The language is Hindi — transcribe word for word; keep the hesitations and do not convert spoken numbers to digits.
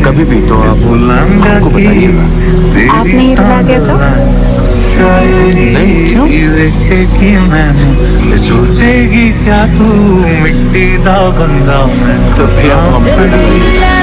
कभी भी तो आप हमको बताइएगा। आप नहीं रुला गया तो? नहीं, क्यों? सोचेगी क्या तू मिट्टी दा बंदा मैं तो फिर आप हम